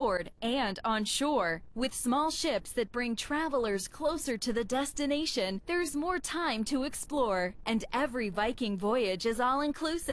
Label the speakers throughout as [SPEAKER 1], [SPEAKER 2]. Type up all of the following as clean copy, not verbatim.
[SPEAKER 1] board and on shore. With small ships that bring travelers closer to the destination, there's more time to explore, and every Viking voyage is all-inclusive.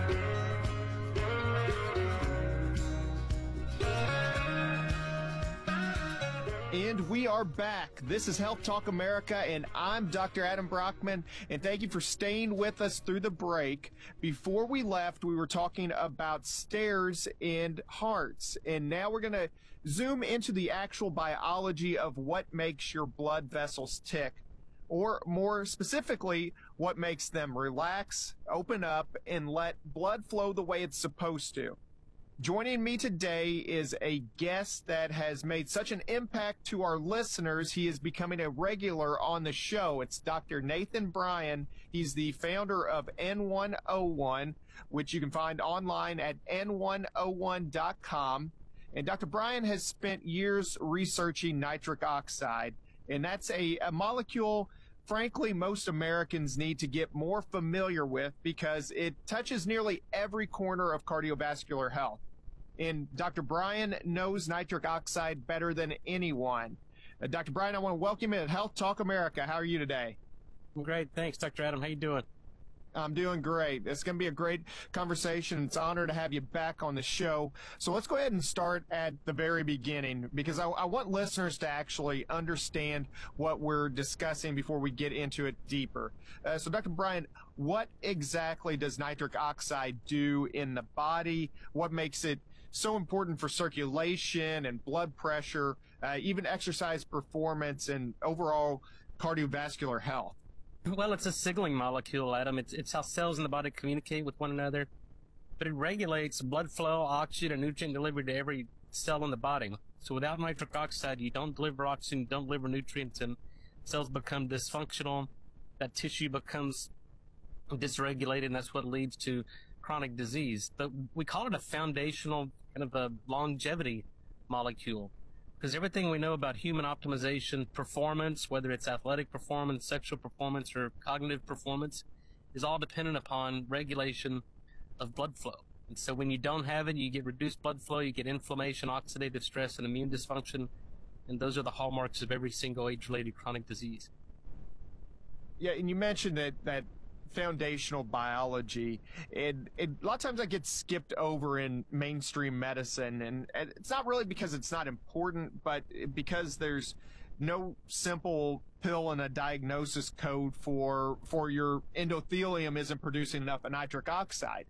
[SPEAKER 2] And we are back. This is Health Talk America, and I'm Dr. Adam Brockman, and thank you for staying with us through the break. Before we left, we were talking about stairs and hearts, and now we're going to zoom into the actual biology of what makes your blood vessels tick, or more specifically, what makes them relax, open up, and let blood flow the way it's supposed to. Joining me today is a guest that has made such an impact to our listeners. He is becoming a regular on the show. It's Dr. Nathan Bryan. He's the founder of N101, which you can find online at n101.com. And Dr. Bryan has spent years researching nitric oxide, and that's a molecule frankly most Americans need to get more familiar with because it touches nearly every corner of cardiovascular health. And Dr. Bryan knows nitric oxide better than anyone. Dr. Bryan, I want to welcome you to Health Talk America. How are you today?
[SPEAKER 3] I'm great. Thanks, Dr. Adam. How you doing?
[SPEAKER 2] I'm doing great. It's going to be a great conversation. It's an honor to have you back on the show. So let's go ahead and start at the very beginning because I want listeners to actually understand what we're discussing before we get into it deeper. So Dr. Bryan, what exactly does nitric oxide do in the body? What makes it so important for circulation and blood pressure, even exercise performance and overall cardiovascular health?
[SPEAKER 3] Well, it's a signaling molecule, Adam. It's how cells in the body communicate with one another. But it regulates blood flow, oxygen, and nutrient delivery to every cell in the body. So without nitric oxide, you don't deliver oxygen, you don't deliver nutrients, and cells become dysfunctional. That tissue becomes dysregulated, and that's what leads to chronic disease. But we call it a foundational kind of a longevity molecule. Because everything we know about human optimization performance, whether it's athletic performance, sexual performance, or cognitive performance, is all dependent upon regulation of blood flow. And so when you don't have it, you get reduced blood flow, you get inflammation, oxidative stress, and immune dysfunction. And those are the hallmarks of every single age-related chronic disease.
[SPEAKER 2] Yeah, and you mentioned that foundational biology, and a lot of times that gets skipped over in mainstream medicine, and it's not really because it's not important, but because there's no simple pill and a diagnosis code for your endothelium isn't producing enough nitric oxide.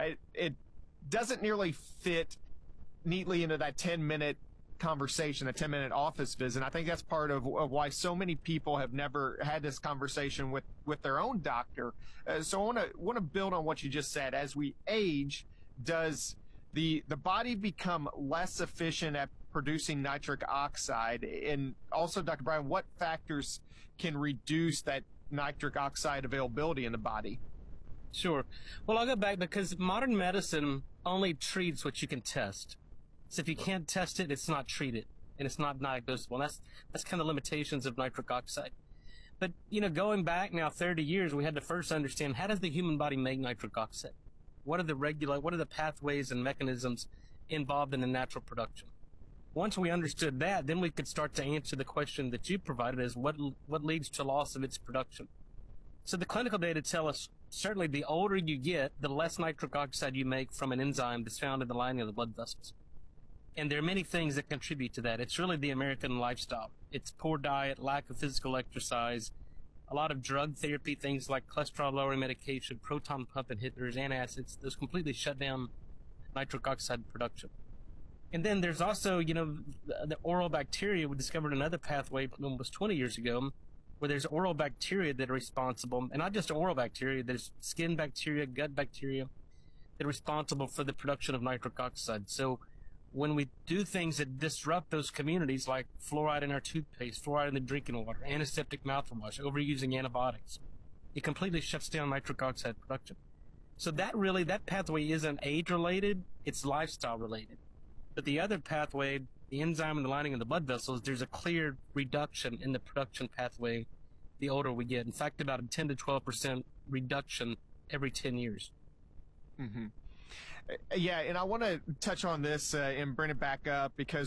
[SPEAKER 2] It doesn't nearly fit neatly into that 10-minute conversation, a 10-minute office visit. I think that's part of why so many people have never had this conversation with their own doctor. So I want to build on what you just said. As we age, does the body become less efficient at producing nitric oxide? And also, Dr. Bryan, what factors can reduce that nitric oxide availability in the body?
[SPEAKER 3] Sure. Well, I'll go back because modern medicine only treats what you can test. So if you can't test it, it's not treated, and it's not diagnosable. And that's kind of the limitations of nitric oxide. But, going back now 30 years, we had to first understand, how does the human body make nitric oxide? What are the pathways and mechanisms involved in the natural production? Once we understood that, then we could start to answer the question that you provided as what leads to loss of its production. So the clinical data tell us, certainly the older you get, the less nitric oxide you make from an enzyme that's found in the lining of the blood vessels. And there are many things that contribute to that. It's really the American lifestyle. It's poor diet, lack of physical exercise, a lot of drug therapy, things like cholesterol-lowering medication, proton pump inhibitors, antacids. Those completely shut down nitric oxide production. And then there's also, the oral bacteria. We discovered another pathway almost 20 years ago where there's oral bacteria that are responsible, and not just oral bacteria, there's skin bacteria, gut bacteria that are responsible for the production of nitric oxide. So when we do things that disrupt those communities, like fluoride in our toothpaste, fluoride in the drinking water, antiseptic mouthwash, overusing antibiotics, it completely shuts down nitric oxide production. So that pathway isn't age-related, it's lifestyle-related. But the other pathway, the enzyme in the lining of the blood vessels, there's a clear reduction in the production pathway the older we get. In fact, about a 10 to 12% reduction every 10 years.
[SPEAKER 2] Mm-hmm. Yeah, and I want to touch on this and bring it back up because